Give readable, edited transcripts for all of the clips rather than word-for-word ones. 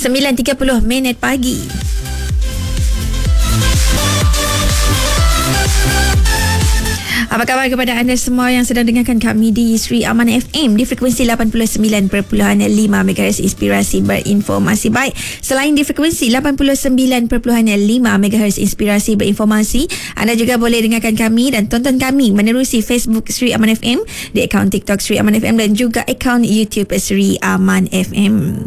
9.30 pagi. Apa khabar kepada anda semua yang sedang dengarkan kami di Sri Aman FM di frekuensi 89.5 MHz Inspirasi Berinformasi. Baik, selain di frekuensi 89.5 MHz Inspirasi Berinformasi, anda juga boleh dengarkan kami dan tonton kami menerusi Facebook Sri Aman FM, di akaun TikTok Sri Aman FM dan juga akaun YouTube Sri Aman FM.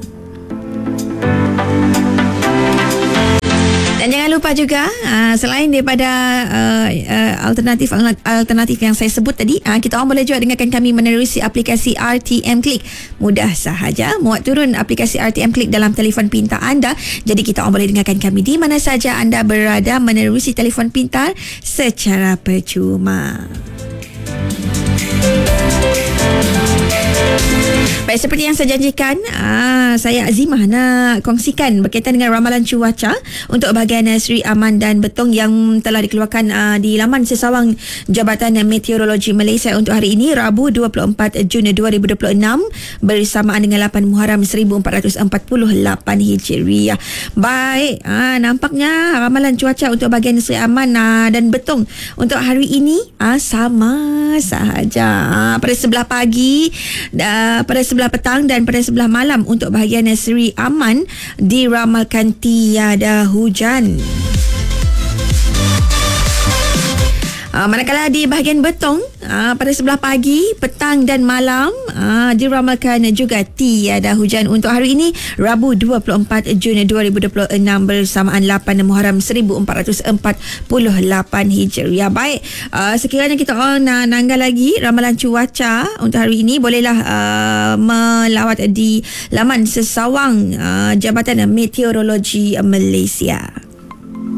Dan jangan lupa juga selain daripada alternatif yang saya sebut tadi, kita orang boleh juga dengarkan kami menerusi aplikasi RTM Click. Mudah sahaja, muat turun aplikasi RTM Click dalam telefon pintar anda. Jadi kita orang boleh dengarkan kami di mana saja anda berada menerusi telefon pintar secara percuma. Baik, seperti yang saya janjikan, saya Azimah nak kongsikan berkaitan dengan ramalan cuaca untuk bahagian Sri Aman dan Betong yang telah dikeluarkan di laman sesawang Jabatan Meteorologi Malaysia untuk hari ini, Rabu 24 Jun 2026 bersamaan dengan 8 Muharram 1448 Hijriah. Baik, nampaknya ramalan cuaca untuk bahagian Sri Aman dan Betong untuk hari ini sama sahaja. Pada sebelah pagi, pada sebelah petang dan pada sebelah malam untuk bahagian Sri Aman diramalkan tiada hujan. Manakala di bahagian Betong, pada sebelah pagi, petang dan malam diramalkan juga tiada hujan untuk hari ini, Rabu 24 Jun 2026 bersamaan 8 Muharram 1448 Hijriah. Baik, sekiranya kita nak nanggal lagi ramalan cuaca untuk hari ini, bolehlah melawat di laman sesawang Jabatan Meteorologi Malaysia.